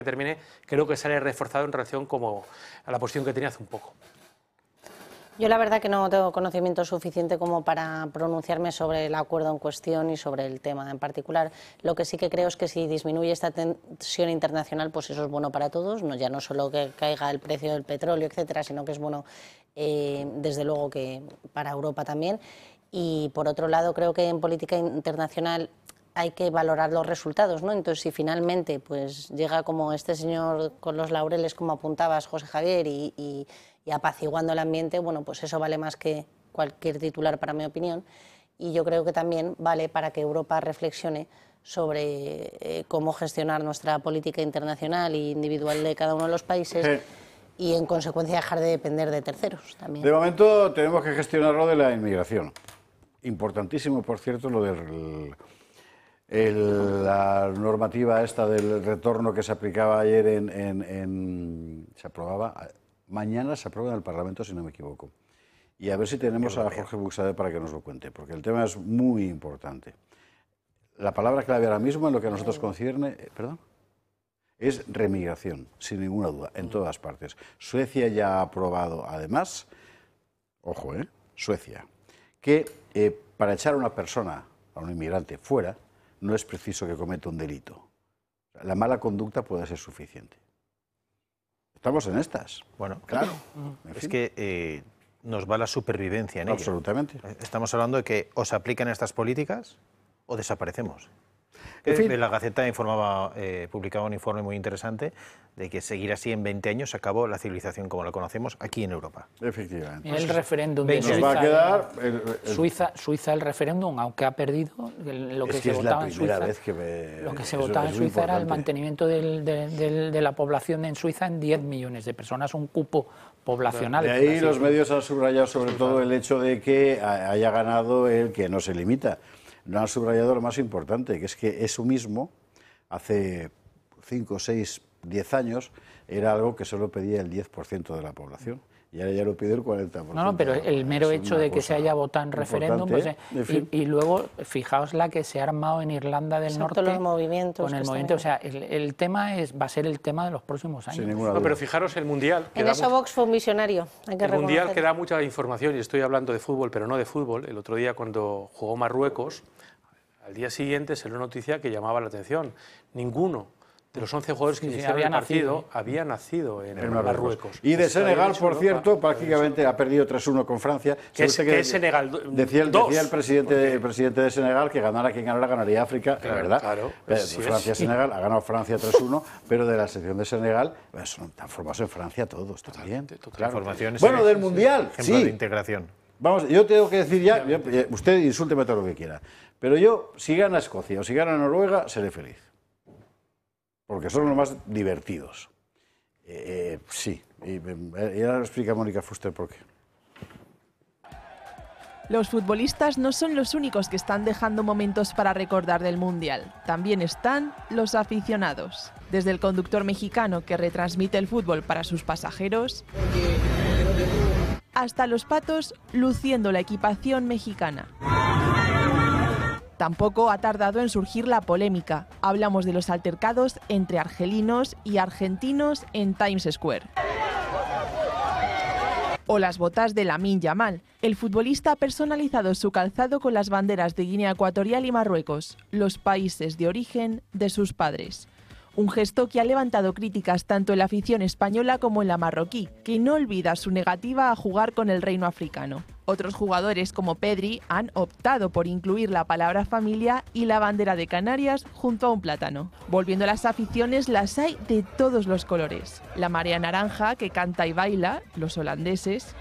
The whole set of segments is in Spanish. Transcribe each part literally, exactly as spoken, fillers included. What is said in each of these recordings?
termine, creo que sale reforzado en relación como a la posición que tenía hace un poco. Yo la verdad que no tengo conocimiento suficiente como para pronunciarme sobre el acuerdo en cuestión y sobre el tema en particular. Lo que sí que creo es que si disminuye esta tensión internacional, pues eso es bueno para todos, no ya no solo que caiga el precio del petróleo, etcétera, sino que es bueno eh, desde luego que para Europa también. Y por otro lado creo que en política internacional hay que valorar los resultados, ¿no? Entonces, si finalmente pues llega como este señor con los laureles, como apuntabas, José Javier, y, y, y apaciguando el ambiente, bueno, pues eso vale más que cualquier titular, para mi opinión, y yo creo que también vale para que Europa reflexione sobre eh, cómo gestionar nuestra política internacional e individual de cada uno de los países, sí. Y en consecuencia dejar de depender de terceros también. De momento tenemos que gestionar lo de la inmigración. Importantísimo, por cierto, lo del... El, la normativa esta del retorno que se aplicaba ayer en, en, en... se aprobaba, mañana se aprueba en el Parlamento, si no me equivoco. Y a ver si tenemos a Jorge Buxade para que nos lo cuente, porque el tema es muy importante. La palabra clave ahora mismo en lo que a nosotros concierne, eh, perdón, es remigración, sin ninguna duda, en todas partes. Suecia ya ha aprobado, además, ojo, eh, Suecia, que eh, para echar a una persona, a un inmigrante, fuera, no es preciso que cometa un delito. La mala conducta puede ser suficiente. Estamos en estas. Bueno, claro. Es que eh, nos va la supervivencia en ello. Absolutamente. Estamos hablando de que o se aplican estas políticas o desaparecemos. En fin. La Gaceta informaba, eh, publicaba un informe muy interesante de que seguir así en veinte años se acabó la civilización como la conocemos aquí en Europa. Efectivamente. El referéndum de Nos Suiza, va a quedar el, el... Suiza, Suiza el referéndum, aunque ha perdido, lo que, es que se es votaba la en primera Suiza, vez que me... lo que se eso, votaba en es Suiza era el importante. mantenimiento del, de, de, de la población en Suiza en diez millones de personas, un cupo poblacional. De ahí los medios han subrayado sobre todo el hecho de que haya ganado el que no se limita. No han subrayado lo más importante, que es que eso mismo, hace cinco, seis, diez años, era algo que solo pedía el diez por ciento de la población. Y ahora ya lo pide el cuarenta por ciento. No, no, pero el mero hecho de que se haya votado en referéndum, pues, eh, en fin. y, y luego, fijaos la que se ha armado en Irlanda del Exacto, Norte los movimientos con el movimiento. O sea, el, el tema es, va a ser el tema de los próximos años. No, pero fijaros el Mundial. En eso Vox fue un visionario, hay que El Mundial reconocer. que da mucha información, y estoy hablando de fútbol, pero no de fútbol. El otro día, cuando jugó Marruecos, al día siguiente salió una noticia que llamaba la atención. Ninguno de los once jugadores que Sí, sí, iniciaron había el partido nacido, ¿eh? había nacido en, En en Marruecos. Marruecos. Y de Pues Senegal, todavía por no es cierto, Europa. prácticamente ha perdido tres uno con Francia. Que es, Sabe que usted es Senegal Decía, el- dos. decía el, presidente, el presidente de Senegal que ganara quien ganara ganaría África, Claro, ¿verdad? claro, Pero así es. Francia-Senegal, ha ganado Francia tres uno, pero de la sección de Senegal, pues, son tan formados en Francia todos también. totalmente. Claro. Información es- Bueno, del es Mundial, ejemplo sí. de integración. Vamos, yo tengo que decir ya, yo- usted insúlteme todo lo que quiera, pero yo, si gana Escocia o si gana Noruega, seré feliz. Porque son los más divertidos. Eh, sí, y, y ahora explica Mónica Fuster por qué. Los futbolistas no son los únicos que están dejando momentos para recordar del Mundial. También están los aficionados. Desde el conductor mexicano que retransmite el fútbol para sus pasajeros, hasta los patos luciendo la equipación mexicana. Tampoco ha tardado en surgir la polémica. Hablamos de los altercados entre argelinos y argentinos en Times Square. O las botas de Lamine Yamal. El futbolista ha personalizado su calzado con las banderas de Guinea Ecuatorial y Marruecos, los países de origen de sus padres. Un gesto que ha levantado críticas tanto en la afición española como en la marroquí, que no olvida su negativa a jugar con el reino africano. Otros jugadores como Pedri han optado por incluir la palabra familia y la bandera de Canarias junto a un plátano. Volviendo a las aficiones, las hay de todos los colores. La marea naranja, que canta y baila, los holandeses.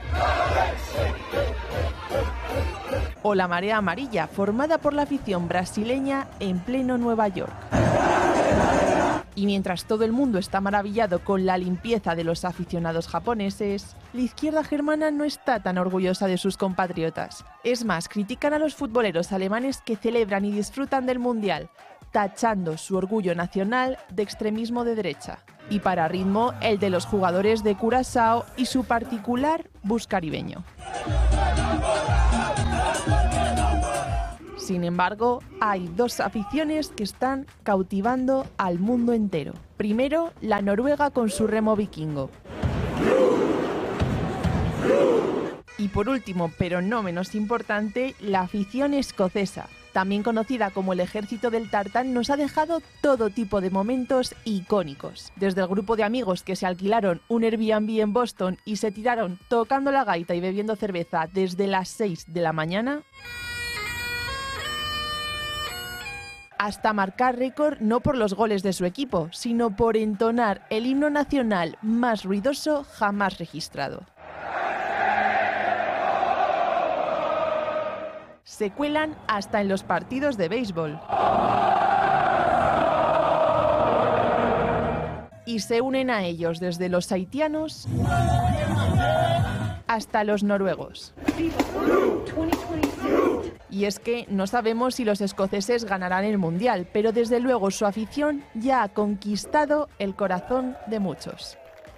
O la marea amarilla, formada por la afición brasileña en pleno Nueva York. Y mientras todo el mundo está maravillado con la limpieza de los aficionados japoneses, la izquierda germana no está tan orgullosa de sus compatriotas. Es más, critican a los futboleros alemanes que celebran y disfrutan del Mundial, tachando su orgullo nacional de extremismo de derecha. Y para ritmo, el de los jugadores de Curazao y su particular bus caribeño. Sin embargo, hay dos aficiones que están cautivando al mundo entero. Primero, la noruega con su remo vikingo. Y por último, pero no menos importante, la afición escocesa. También conocida como el Ejército del Tartán, nos ha dejado todo tipo de momentos icónicos. Desde el grupo de amigos que se alquilaron un Airbnb en Boston y se tiraron tocando la gaita y bebiendo cerveza desde las seis de la mañana, hasta marcar récord no por los goles de su equipo, sino por entonar el himno nacional más ruidoso jamás registrado. Se cuelan hasta en los partidos de béisbol. Y se unen a ellos desde los haitianos hasta los noruegos. Y es que no sabemos si los escoceses ganarán el Mundial, pero desde luego su afición ya ha conquistado el corazón de muchos.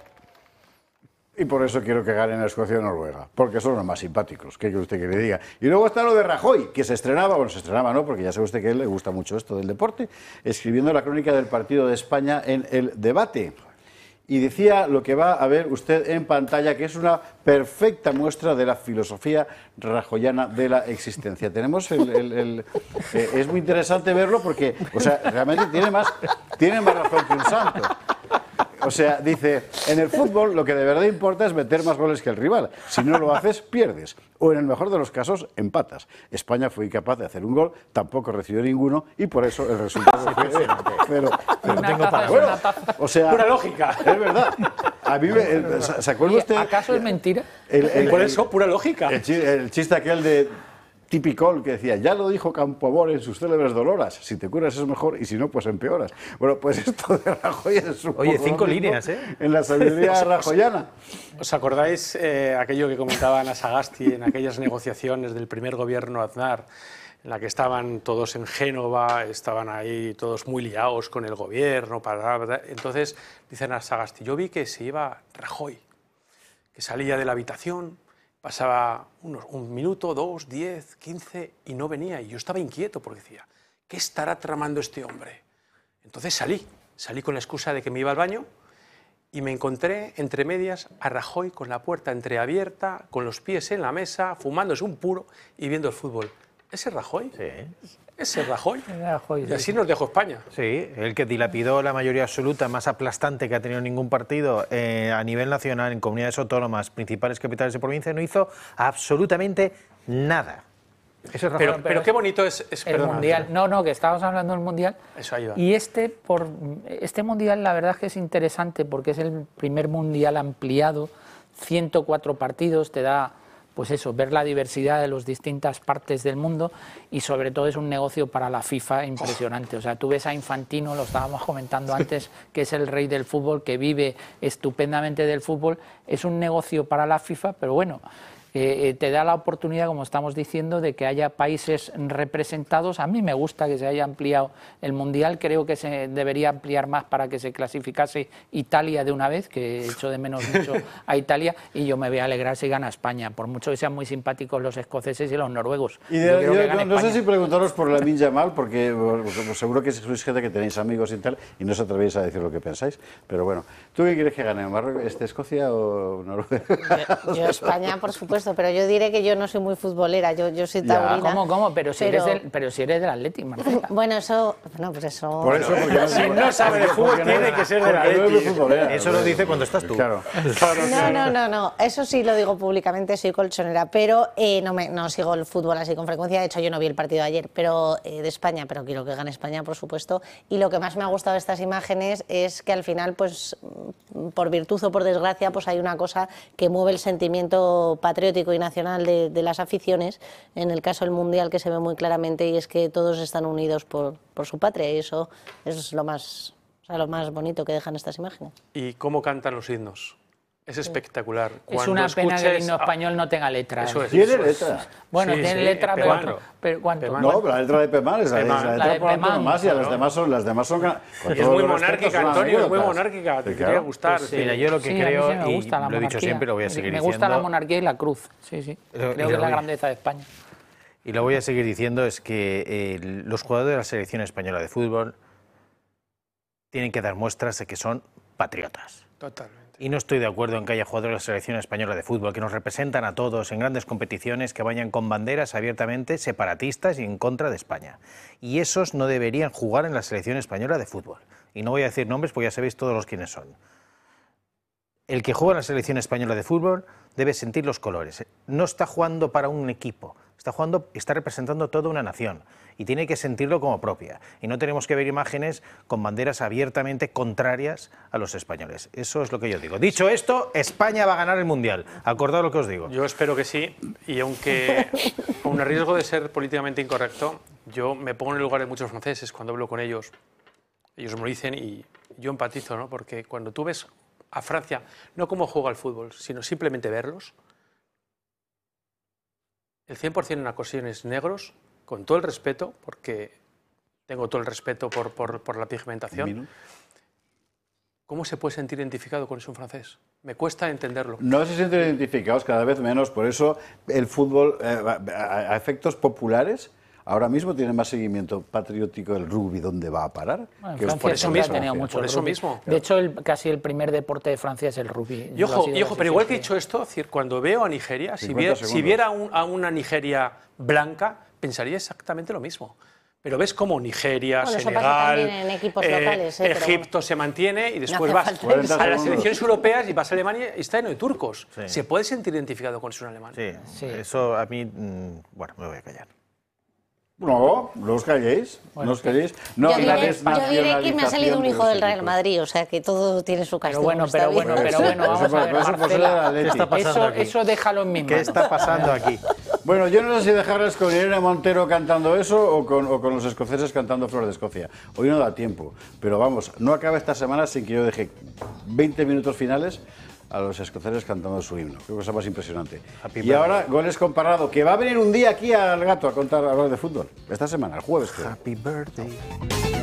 Y por eso quiero que ganen a Escocia y Noruega, porque son los más simpáticos, ¿qué quiere usted que le diga? Y luego está lo de Rajoy, que se estrenaba, bueno, se estrenaba no, porque ya sabe usted que a él le gusta mucho esto del deporte, escribiendo la crónica del partido de España en El Debate. Y decía lo que va a ver usted en pantalla, que es una perfecta muestra de la filosofía rajoyana de la existencia. Tenemos el... el, el eh, es muy interesante verlo porque, o sea, realmente tiene más, tiene más razón que un santo. O sea, dice, en el fútbol lo que de verdad importa es meter más goles que el rival. Si no lo haces, pierdes. O en el mejor de los casos, empatas. España fue incapaz de hacer un gol, tampoco recibió ninguno y por eso el resultado fue cero. Pero, pero Una tengo taza, para... es Bueno, una taza. o sea, Pura lógica. Es verdad. A mí me, ¿se acuerda usted? ¿Acaso es mentira? El, el, Por eso, pura lógica. El, el, el chiste aquel de típico que decía, ya lo dijo Campoamor en sus célebres doloras, si te curas es mejor y si no, pues empeoras. Bueno, pues esto de Rajoy es un Oye, poco cinco lo mismo líneas, ¿eh? En la sabiduría rajoyana. ¿Os acordáis eh, aquello que comentaba Ana Sagasti en aquellas negociaciones del primer gobierno Aznar, en la que estaban todos en Génova, estaban ahí todos muy liados con el gobierno? Para... Entonces, dice Ana Sagasti, yo vi que se iba Rajoy, que salía de la habitación, pasaba unos, un minuto, dos, diez, quince y no venía. Y yo estaba inquieto porque decía, ¿qué estará tramando este hombre? Entonces salí, salí con la excusa de que me iba al baño y me encontré entre medias a Rajoy con la puerta entreabierta, con los pies en la mesa, fumándose un puro y viendo el fútbol. ¿Ese es Rajoy? Sí. ¿Ese es Rajoy? Rajoy, Y así nos dejó España. Sí, el que dilapidó la mayoría absoluta más aplastante que ha tenido ningún partido eh, a nivel nacional, en comunidades autónomas, principales capitales de provincia, no hizo absolutamente nada. Eso es pero, pero qué bonito es... es el perdona, Mundial. No, no, que estábamos hablando del Mundial. Eso ahí va. Y este, por, este Mundial la verdad es que es interesante porque es el primer Mundial ampliado, ciento cuatro partidos, te da... pues eso, ver la diversidad de las distintas partes del mundo y sobre todo es un negocio para la FIFA impresionante. O sea, tú ves a Infantino, lo estábamos comentando antes, que es el rey del fútbol, que vive estupendamente del fútbol, es un negocio para la FIFA, pero bueno, eh, te da la oportunidad, como estamos diciendo, de que haya países representados. A mí me gusta que se haya ampliado el Mundial, creo que se debería ampliar más para que se clasificase Italia de una vez, que echo de menos mucho a Italia, y yo me voy a alegrar si gana España, por mucho que sean muy simpáticos los escoceses y los noruegos. Y de, yo yo, no, no sé si preguntaros por Lamine Yamal, porque, porque seguro que sois gente que tenéis amigos y tal, y no os atrevéis a decir lo que pensáis, pero bueno, ¿tú qué quieres que gane? ¿Marruecos, este, Escocia o Noruega? Yo, yo España, por supuesto, pero yo diré que yo no soy muy futbolera, yo, yo soy taurina. ¿Cómo, cómo? Pero si, pero... Eres, del, pero si eres del Atlético, Marcela. Bueno, eso... No, pues eso... Por eso, porque si no sabe de fútbol, tiene que ser del Atlético. Eso lo dice cuando estás tú. Claro. No, no, no, no, eso sí lo digo públicamente, soy colchonera, pero eh, no, me, no sigo el fútbol así con frecuencia. De hecho, yo no vi el partido de ayer pero eh, de España, pero quiero que gane España, por supuesto. Y lo que más me ha gustado de estas imágenes es que al final, pues, por virtud o por desgracia, pues hay una cosa que mueve el sentimiento patriótico y nacional de, de las aficiones, en el caso del Mundial, que se ve muy claramente, y es que todos están unidos por, por su patria, y eso es lo más, o sea, lo más bonito que dejan estas imágenes. ¿Y cómo cantan los himnos? Es espectacular. Es Cuando una pena que el himno español no tenga letra. Eso es, ¿Tiene eso letra? Es. Bueno, sí, tiene sí, letra, pero, Pemán. pero ¿cuánto? No, pero la letra de Pemán es la, Pemán. la letra La de por Pemán, antonomasia, claro. las demás son... Las demás son y es muy monárquica, Antonio, es muy monárquica, te sí, quería claro. gustar. Pues sí. Mira, yo lo que sí, creo, a mí sí me gusta y la lo he dicho monarquía. siempre, lo voy a seguir me diciendo... Me gusta la monarquía y la cruz, sí, sí. Lo, Creo que es la grandeza de España. y lo voy a seguir diciendo, es que eh, los jugadores de la selección española de fútbol tienen que dar muestras de que son patriotas. Totalmente. Y no estoy de acuerdo en que haya jugadores de la selección española de fútbol que nos representan a todos en grandes competiciones que vayan con banderas abiertamente separatistas y en contra de España. Y esos no deberían jugar en la selección española de fútbol. Y no voy a decir nombres porque ya sabéis todos los quiénes son. El que juega en la selección española de fútbol debe sentir los colores. No está jugando para un equipo, está jugando, está representando toda una nación y tiene que sentirlo como propia. Y no tenemos que ver imágenes con banderas abiertamente contrarias a los españoles. Eso es lo que yo digo. Dicho esto, España va a ganar el Mundial. Acordad lo que os digo. Yo espero que sí, y aunque con el riesgo de ser políticamente incorrecto, yo me pongo en el lugar de muchos franceses cuando hablo con ellos. Ellos me lo dicen y yo empatizo, ¿no? Porque cuando tú ves a Francia, no cómo juega el fútbol, sino simplemente verlos, el cien por cien en ocasiones negros, con todo el respeto, porque tengo todo el respeto por, por, por la pigmentación, ¿cómo se puede sentir identificado con eso un francés? Me cuesta entenderlo. No se sienten identificados cada vez menos, por eso el fútbol, eh, a efectos populares, ahora mismo tiene más seguimiento patriótico el rugby, ¿dónde va a parar? Bueno, que Francia por eso mismo, ha tenido mucho por eso rugby. mismo. De hecho, el, casi el primer deporte de Francia es el rugby. Y ojo, y ojo pero igual que he dicho esto, decir, cuando veo a Nigeria, si, viera, si viera un, a una Nigeria blanca, pensaría exactamente lo mismo. Pero ves como Nigeria, bueno, Senegal, en equipos eh, locales, eh, Egipto pero... se mantiene y después no vas falta a las selecciones europeas y vas a Alemania y está lleno de turcos. Sí. ¿Se puede sentir identificado con ser un alemán? Sí, Sí. eso a mí, mmm, bueno, me voy a callar. No, no os calléis, Bueno, no os calléis. No, yo, la diré, yo diré que me ha salido un desnacionalización hijo de del los Real equipos. Madrid, o sea que todo tiene su castigo. Pero bueno, está pero bien. bueno, pero bueno, Eso vamos por- a ver, eso por ser Marcela, del Atleti. ¿Qué está pasando eso, aquí? eso déjalo en mi ¿Qué manos. está pasando aquí? Bueno, yo no sé si dejarles con Irene Montero cantando eso o con, o con los escoceses cantando Flor de Escocia. Hoy no da tiempo, pero vamos, no acaba esta semana sin que yo deje veinte minutos finales a los escoceses cantando su himno. Qué cosa más impresionante. Happy Y birthday. ahora, Goles Comparado, que va a venir un día aquí al Gato a contar, a hablar de fútbol. Esta semana, el jueves creo. Happy birthday.